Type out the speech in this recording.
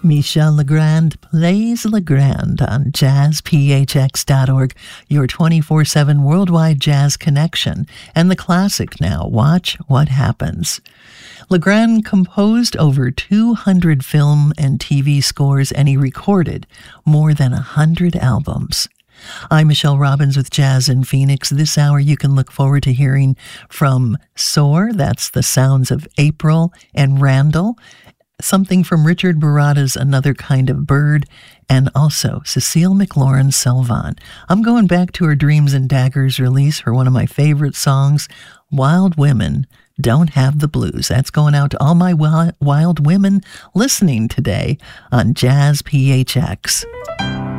Michel Legrand plays Legrand on jazzphx.org, your 24/7 worldwide jazz connection, and the classic now, Watch What Happens. Legrand composed over 200 film and TV scores, and he recorded more than 100 albums. I'm Michelle Robbins with Jazz in Phoenix. This hour you can look forward to hearing from Soar, that's the sounds of April and Randall, something from Richard Baratta's Another Kind of Bird, and also Cecile McLaurin Salvant. I'm going back to her Dreams and Daggers release for one of my favorite songs, Wild Women Don't Have the Blues. That's going out to all my wild women listening today on Jazz PHX.